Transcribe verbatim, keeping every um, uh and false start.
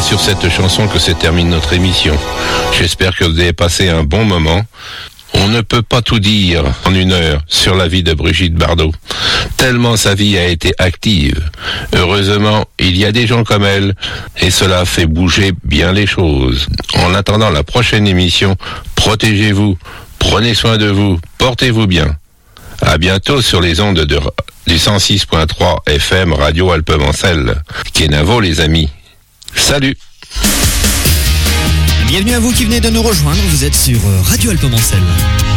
c'est sur cette chanson que se termine notre émission. J'espère que vous avez passé un bon moment. On ne peut pas tout dire en une heure sur la vie de Brigitte Bardot, tellement sa vie a été active. Heureusement, il y a des gens comme elle, et cela fait bouger bien les choses. En attendant la prochaine émission, protégez-vous, prenez soin de vous, portez-vous bien. À bientôt sur les ondes de, du cent six point trois F M Radio Alpemancel. Kenavo les amis. Salut! Bienvenue à vous qui venez de nous rejoindre, vous êtes sur Radio Alpemancel.